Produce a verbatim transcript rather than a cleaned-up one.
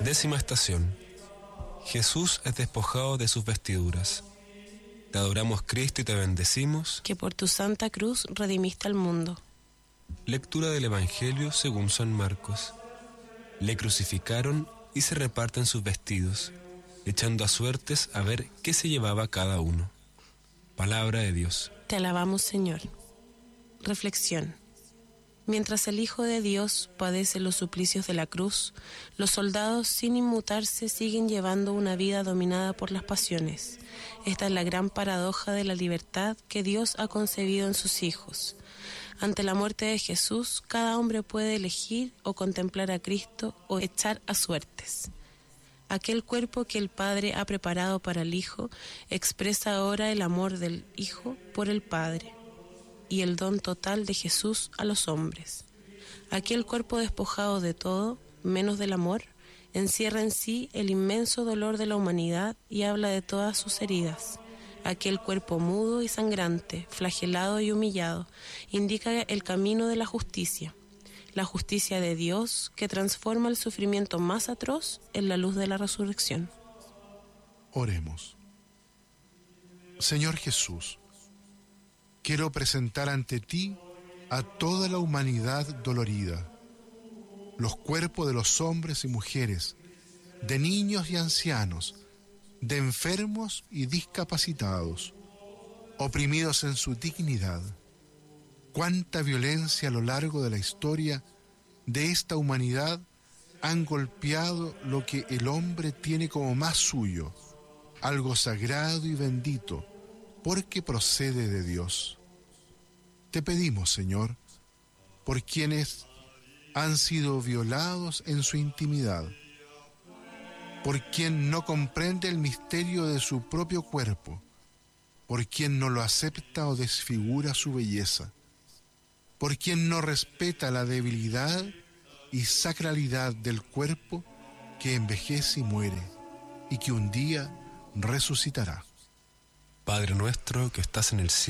Décima estación. Jesús es despojado de sus vestiduras. Te adoramos, Cristo, y te bendecimos, que por tu santa cruz redimiste al mundo. Lectura del Evangelio según San Marcos. Le crucificaron y se reparten sus vestidos, echando a suertes a ver qué se llevaba cada uno. Palabra de Dios. Te alabamos, Señor. Reflexión. Mientras el Hijo de Dios padece los suplicios de la cruz, los soldados, sin inmutarse, siguen llevando una vida dominada por las pasiones. Esta es la gran paradoja de la libertad que Dios ha concebido en sus hijos. Ante la muerte de Jesús, cada hombre puede elegir o contemplar a Cristo o echar a suertes. Aquel cuerpo que el Padre ha preparado para el Hijo expresa ahora el amor del Hijo por el Padre y el don total de Jesús a los hombres. Aquel cuerpo despojado de todo, menos del amor, encierra en sí el inmenso dolor de la humanidad y habla de todas sus heridas. Aquel cuerpo mudo y sangrante, flagelado y humillado, indica el camino de la justicia, la justicia de Dios que transforma el sufrimiento más atroz en la luz de la resurrección. Oremos. Señor Jesús, quiero presentar ante ti a toda la humanidad dolorida, los cuerpos de los hombres y mujeres, de niños y ancianos, de enfermos y discapacitados, oprimidos en su dignidad. Cuánta violencia a lo largo de la historia de esta humanidad han golpeado lo que el hombre tiene como más suyo, algo sagrado y bendito, porque procede de Dios. Te pedimos, Señor, por quienes han sido violados en su intimidad, por quien no comprende el misterio de su propio cuerpo, por quien no lo acepta o desfigura su belleza, por quien no respeta la debilidad y sacralidad del cuerpo que envejece y muere, y que un día resucitará. Padre nuestro que estás en el cielo,